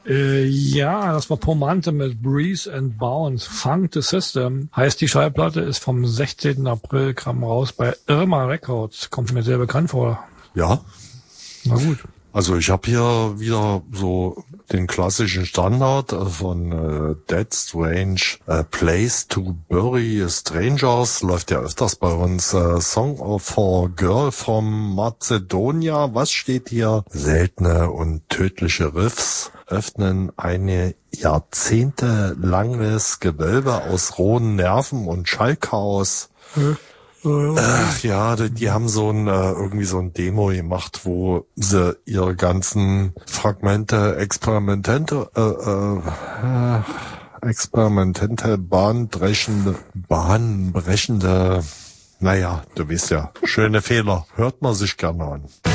Ja, das war Pomante mit Breeze and Bounce. Funk the System heißt die Schallplatte, ist vom 16. April, kam raus bei Irma Records. Kommt mir sehr bekannt vor. Ja. Na gut. Also ich habe hier wieder so den klassischen Standard von Dead Strange, Place to Bury Strangers, läuft ja öfters bei uns, Song for Girl from Macedonia. Was steht hier? Seltene und tödliche Riffs öffnen eine jahrzehntelanges Gewölbe aus rohen Nerven und Schallchaos. Ja, die haben so ein irgendwie so ein Demo gemacht, wo sie ihre ganzen Fragmente, experimentente, bahnbrechende, naja, du weißt ja, schöne Fehler, hört man sich gerne an.